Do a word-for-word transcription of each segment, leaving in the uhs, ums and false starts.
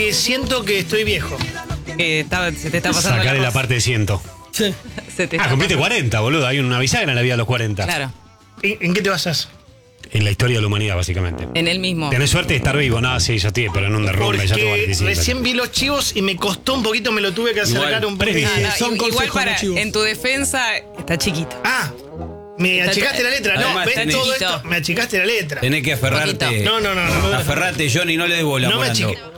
Eh, siento que estoy viejo. Eh, está- se te está pasando Sacale la la cosa. parte de ciento. Sí. Se te Ah, está cumpliste pasando. cuarenta, boludo. Hay una bisagra en la vida de los cuarenta. Claro, ¿En, en qué te basas? En la historia de la humanidad, básicamente. en el mismo. Tenés suerte de estar vivo. No, sí, ya estoy, pero en un derrumbe, ya tengo Porque cuarenta y cinco. recién vi los chivos y me costó un poquito, me lo tuve que acercar Igual, un poco. previ- Ah, no, son i- igual consejos, para, no chivos. en tu defensa está chiquito. Ah, me Está- achicaste la letra. No, Además, ves tenés- todo Poquito. esto. Me achicaste la letra. Tenés que aferrarte. Poquito. No, no, no, no. no. Aferrate, Johnny, no le des bola, No me Morando. achiqué.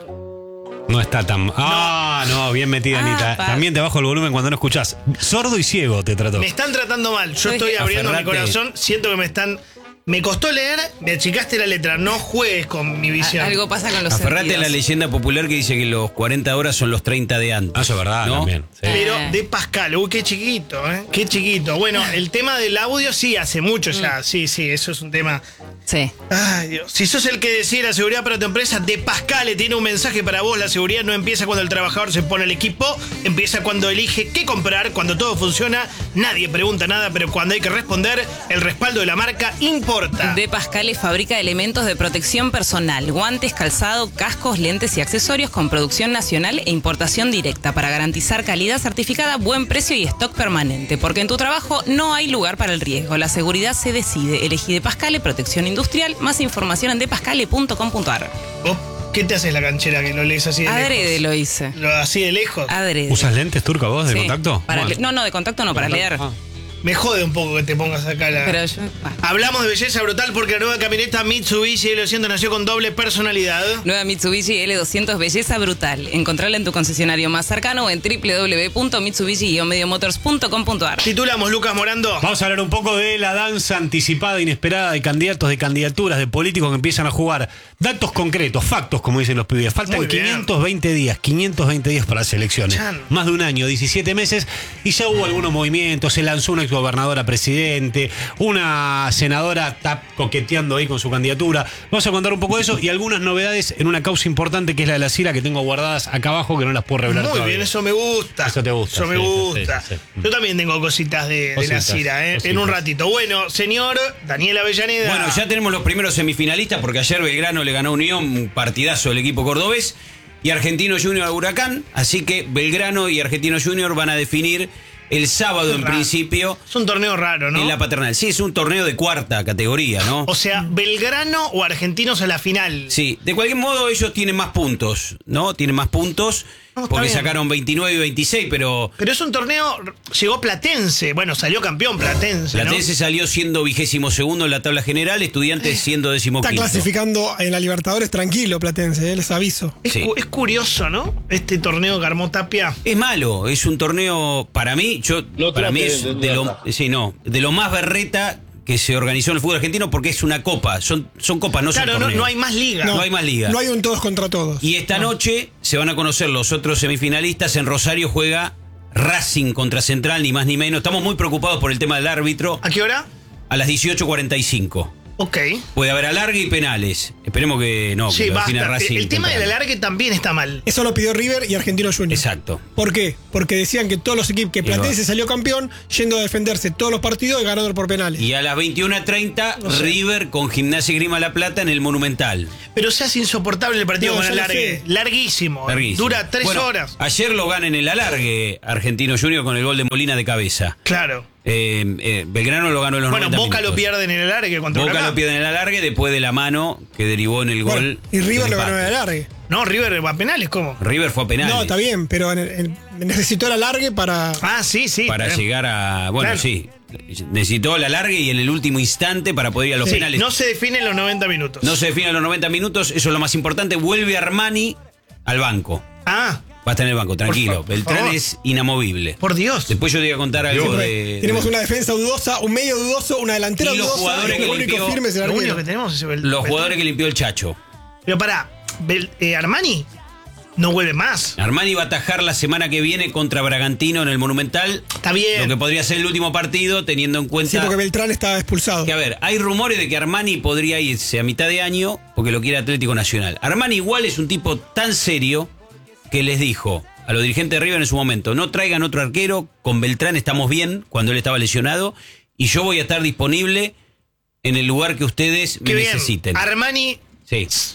No está tan... Ah, no, bien metida, Ah, Anita. pa- También te bajo el volumen cuando no escuchás. Sordo y ciego te trató. Me están tratando mal. Yo estoy abriendo mi Aferrate. corazón. Siento que me están. Me costó leer, me achicaste la letra. No juegues con mi visión. A- Algo pasa con los Aferrate a sentidos. la leyenda popular que dice que los cuarenta horas son los treinta de antes. Ah, eso es verdad, ¿no? también. Sí. Pero Eh. de Pascal, uy, qué chiquito, ¿eh? Qué chiquito. Bueno, el tema del audio sí, hace mucho ya. Sí, sí, eso es un tema. Sí. Ay, Dios. Si sos el que decide la seguridad para tu empresa, De Pascale tiene un mensaje para vos. La seguridad no empieza cuando el trabajador se pone el equipo, empieza cuando elige qué comprar, cuando todo funciona, nadie pregunta nada, pero cuando hay que responder, el respaldo de la marca importa. De Pascale fabrica elementos de protección personal, guantes, calzado, cascos, lentes y accesorios con producción nacional e importación directa para garantizar calidad certificada, buen precio y stock permanente. Porque en tu trabajo no hay lugar para el riesgo. La seguridad se decide. Elegí De Pascale, protección industrial. Más información en depascale punto com punto ar. ¿Vos qué te haces la canchera que lo lees así de Adrede lejos? lo hice. Lo- Así de lejos. Adrede. ¿Usas lentes turco vos de Sí, contacto? para Bueno. le- no, no, de contacto no, para leer. Ah. Me jode un poco que te pongas acá la... Pero yo. ah. Hablamos de belleza brutal porque la nueva camioneta Mitsubishi L doscientos nació con doble personalidad. Nueva Mitsubishi L doscientos, belleza brutal. Encontrala en tu concesionario más cercano o en w w w punto mitsubishi mediomotors punto com punto ar. Titulamos, Lucas Morando. Vamos a hablar un poco de la danza anticipada, inesperada de candidatos, de candidaturas, de políticos que empiezan a jugar. Datos concretos, factos, como dicen los pibes. Faltan Muy bien. quinientos veinte días, quinientos veinte días para las elecciones. Chan. Más de un año, diecisiete meses, y ya hubo algunos movimientos. Se lanzó una exgobernadora a presidente, una senadora está coqueteando ahí con su candidatura. Vamos a contar un poco de eso y algunas novedades en una causa importante que es la de la Cira, que tengo guardadas acá abajo que no las puedo revelar Muy todavía. bien, eso me gusta. Eso te gusta, Eso me sí, gusta. sí, sí, sí. Yo también tengo cositas de, de la Cositas, Cira, ¿eh? cositas. En un ratito. Bueno, señor Daniel Avellaneda. Bueno, ya tenemos los primeros semifinalistas porque ayer Belgrano le ganó a Unión, un partidazo del equipo cordobés, y Argentino Junior a Huracán, así que Belgrano y Argentino Junior van a definir el sábado en Raro. principio Es un torneo raro, ¿no? en la paternal. Sí, es un torneo de cuarta categoría, ¿no? O sea, Belgrano o Argentinos a la final. Sí, de cualquier modo ellos tienen más puntos, ¿no? Tienen más puntos No, está porque bien. sacaron veintinueve y veintiséis, pero Pero es un torneo, llegó Platense. Bueno, salió campeón Platense, ¿no? Platense salió siendo vigésimo segundo en la tabla general, Estudiantes siendo décimo Está quinto. clasificando en la Libertadores tranquilo, Platense, eh, les aviso. Es, Sí. cu- es curioso, ¿no? Este torneo que armó Tapia. Es malo, es un torneo, para mí, yo No para mí trate es de de lo, entenderla. sí, no, de lo más berreta que se organizó en el fútbol argentino porque es una copa, son, son copas, no Claro, son no, torneos. no hay más liga. No hay más liga. No hay un todos contra todos. Y esta noche se van a conocer los otros semifinalistas. En Rosario juega Racing contra Central, ni más ni menos. Estamos muy preocupados por el tema del árbitro. ¿A qué hora? A las dieciocho cuarenta y cinco. Ok. Puede haber alargue y penales. Esperemos que no, Sí, que lo basta. defina El, Racing el tema del temprano. alargue también está mal. Eso lo pidió River y Argentino Junior. Exacto. ¿Por qué? Porque decían que todos los equipos, que Y Platense va. salió campeón, yendo a defenderse todos los partidos y ganador por penales. Y a las veintiuna treinta, River con Gimnasia y Grima La Plata en el Monumental. Pero se hace insoportable el partido No, con ya el lo alargue. sé. Larguísimo. Larguísimo. Dura tres Bueno, horas. Ayer lo gana en el alargue Argentino Junior con el gol de Molina de cabeza. Claro. Eh, eh, Belgrano lo ganó en los Bueno, noventa Boca lo minutos. pierde en el alargue contra Boca Huracán. lo pierde en el alargue después de la mano que derivó en el Bueno, gol. y River del lo ganó en empate. el alargue. No, River va a penales, ¿cómo? River fue a penales. No, está bien, pero en- en- necesitó el alargue para. Ah, sí, sí. Para Eh, llegar a. Bueno, Claro. sí. Necesitó el alargue y en el último instante para poder ir a los sí, penales. no se define en los noventa minutos. No se definen los noventa minutos, eso es lo más importante. Vuelve Armani al banco. Ah, Va a estar en el banco, tranquilo. Por fa- por Beltrán favor. es inamovible. por Dios. Después yo te voy a contar algo Siempre de. tenemos de- una defensa dudosa, un medio dudoso, una delantera Y los dudosa. jugadores y que lo único limpió- firme es el Lo único arquero. que tenemos es el Los jugadores que limpió el Chacho. Pero pará, Bel- eh, Armani no vuelve más. Armani va a atajar la semana que viene contra Bragantino en el Monumental. Está bien. Lo que podría ser el último partido, teniendo en cuenta. Sí, porque Beltrán estaba expulsado. Que a ver, hay rumores de que Armani podría irse a mitad de año porque lo quiere Atlético Nacional. Armani igual es un tipo tan serio que les dijo a los dirigentes de River en su momento, no traigan otro arquero, con Beltrán estamos bien cuando él estaba lesionado y yo voy a estar disponible en el lugar que ustedes me Qué bien. necesiten. Armani Sí.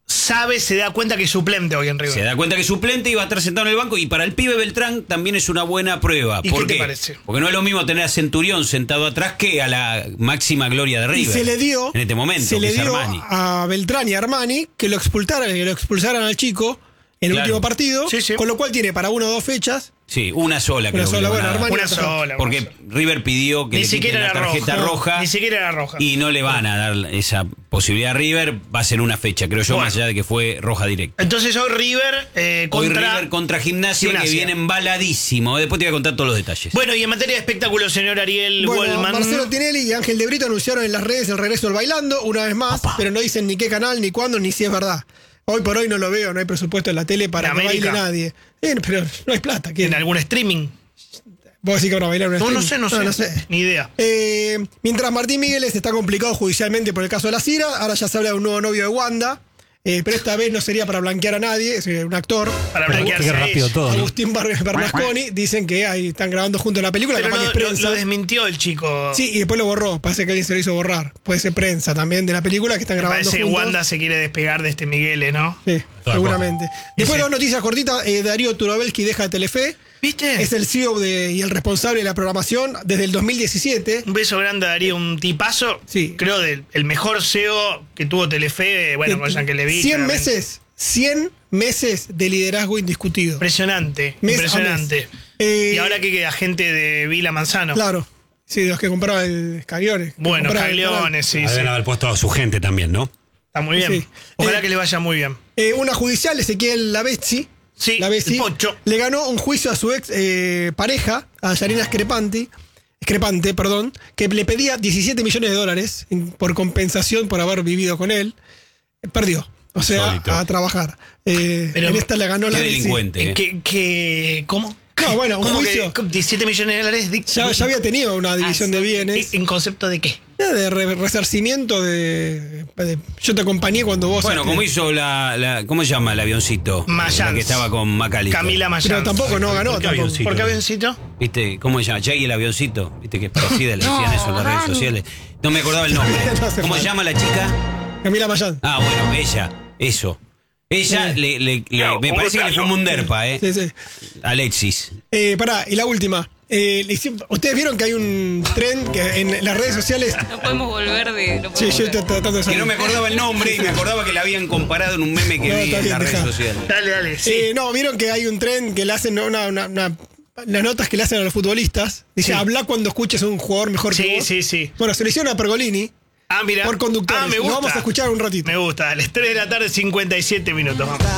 sabe, se da cuenta que es suplente hoy en River. Se da cuenta que es suplente y va a estar sentado en el banco. Y para el pibe Beltrán también es una buena prueba. ¿Y ¿Por qué te qué? parece? Porque no es lo mismo tener a Centurión sentado atrás que a la máxima gloria de River. Y se le dio, en este momento, se que le es dio Armani. a Beltrán y a Armani que lo expulsaran, que lo expulsaran al chico en el Claro. último partido, Sí, sí. con lo cual tiene para una o dos fechas. Sí, una sola creo Una que sola, le van bueno, a dar. Armani Una ataja. sola. Porque una sola. River pidió que Ni le siquiera quiten la era tarjeta roja. roja. Ni siquiera era roja. Y no le van a dar esa posibilidad a River. Va a ser una fecha, creo yo, Bueno. más allá de que fue roja directa. Entonces hoy River eh, Hoy contra... River contra Gimnasia, Gimnasia. que viene embaladísimo. Después te voy a contar todos los detalles. Bueno, y en materia de espectáculo, señor Ariel Bueno, Wellman. Marcelo Tinelli y Ángel de Brito anunciaron en las redes el regreso del Bailando, una vez más, pero no dicen ni qué canal, ni cuándo, ni si es verdad. Hoy por hoy no lo veo, no hay presupuesto en la tele para ¿En que baile América? nadie. Eh, pero no hay plata. ¿quién? En algún streaming. ¿Vos decís que van a bailar en un No, no streaming? sé, no, sé. Ni idea. Eh, mientras Martín Migueles está complicado judicialmente por el caso de la Cira, ahora ya se habla de un nuevo novio de Wanda, eh, pero esta vez no sería para blanquear a nadie, es un actor. Para Qué blanquearse a rápido ella. todo, ¿no? Agustín Bar- Bernasconi, dicen que ahí están grabando juntos la película, Pero capaz lo, que es lo- prensa. lo desmintió el chico. Sí, y después lo borró, parece que alguien se lo hizo borrar. Puede ser prensa también de la película que están Me grabando parece que juntos. Wanda se quiere despegar de este Miguel, ¿no? Sí, seguramente. Después Ese- dos noticias cortitas, eh, Darío Turabelski deja Telefe, ¿Viste? es el C E O de- y el responsable de la programación desde el dos mil diecisiete. Un beso grande a Darío, un tipazo. Sí. Creo del el mejor C E O que tuvo Telefe, eh, bueno, con Yankelevich. cien obviamente. meses, cien meses de liderazgo indiscutido. Impresionante, Mes a impresionante. mes. Eh, y ahora que queda gente de Vila Manzano. Claro, sí, de los que compraba el Scaglione. que Bueno, compraba el canal. Cagliones, sí, sí. Deben haber puesto a su gente también, ¿no? Está muy bien. Sí. Ojalá Eh, que le vaya muy bien. Eh, una judicial, Ezequiel Lavezzi. Sí, Lavezzi, el Pocho. le ganó un juicio a su ex eh, pareja, a Yarina Screpanti, Screpante, perdón, que le pedía diecisiete millones de dólares en- por compensación por haber vivido con él. Eh, Perdió. O sea, Insólito. a trabajar. Eh, Pero- en esta le ganó Qué Lavezzi. delincuente. Eh, eh. que, que- ¿Cómo? No, bueno, un ¿Cómo que juicio. con diecisiete millones de dólares? Di- Ya, ya había tenido una división Ah, de bienes. ¿En concepto de qué? De re- resarcimiento de, de- Yo te acompañé cuando vos. Bueno, este, como hizo la, la- ¿cómo se llama el avioncito? Mayans. La que estaba con Macalister. Camila Mayans. Pero tampoco no ganó. ¿Por qué tampoco. avioncito? ¿Por qué avioncito? ¿Viste? ¿Cómo se llama? Jay el avioncito. ¿Viste que es parecida? Le decían eso en las redes sociales. No me acordaba el nombre. No hace ¿Cómo se falta. llama la chica? Camila Mayán. Ah, bueno, ella. Eso. Ella Sí. le, le- le- me parece que le fue un derpa, ¿eh? Sí, sí. Alexis. Eh, pará, y la última. Eh, le hicimos- Ustedes vieron que hay un tren que en las redes sociales. No podemos volver de. No Sí, podemos yo volver. estoy tratando de Que salir. no me acordaba el nombre y me acordaba que la habían comparado en un meme que No, vi está en bien, las redes dejá. sociales. Dale, dale, sí. Eh, no, vieron que hay un tren que le hacen una, una- una- las notas que le hacen a los futbolistas. Dice, Sí. habla cuando escuches a un jugador mejor que Sí, vos. sí, sí. Bueno, se le hicieron a Pergolini Ah, mira. por conductores. Ah, me Lo gusta. vamos a escuchar un ratito. Me gusta. A las tres de la tarde, cincuenta y siete minutos. Vamos.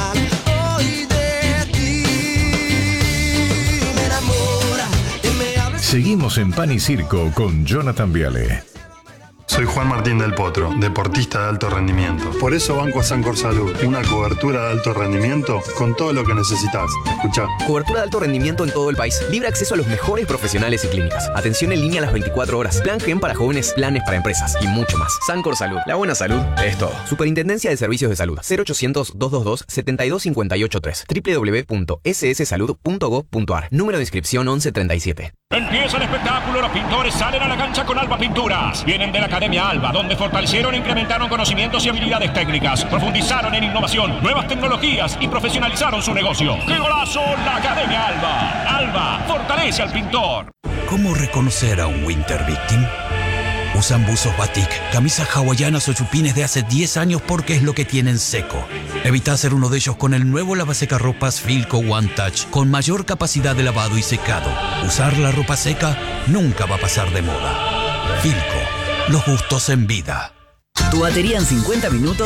Seguimos en Pan y Circo con Jonathan Viale. Soy Juan Martín del Potro, deportista de alto rendimiento. Por eso banco a Sancor Salud, una cobertura de alto rendimiento con todo lo que necesitas. Escuchá. Cobertura de alto rendimiento en todo el país. Libre acceso a los mejores profesionales y clínicas. Atención en línea a las veinticuatro horas. Plan Gen para jóvenes, planes para empresas y mucho más. Sancor Salud. La buena salud es todo. Superintendencia de Servicios de Salud. cero ochocientos, doscientos veintidós, setenta y dos cincuenta y ocho tres. doble u doble u doble u punto ese ese salud punto gov punto ar. Número de inscripción once treinta y siete. Empieza el espectáculo, los pintores salen a la cancha con Alba Pinturas. Vienen de la Academia Alba, donde fortalecieron e incrementaron conocimientos y habilidades técnicas, profundizaron en innovación, nuevas tecnologías y profesionalizaron su negocio. ¡Qué golazo! La Academia Alba. Alba, fortalece al pintor. ¿Cómo reconocer a un Winter Victim? Usan buzos batik, camisas hawaianas o chupines de hace diez años porque es lo que tienen seco. Evita ser uno de ellos con el nuevo lavasecarropas Filco One Touch con mayor capacidad de lavado y secado. Usar la ropa seca nunca va a pasar de moda. Filco, los gustos en vida. Tu batería en cincuenta minutos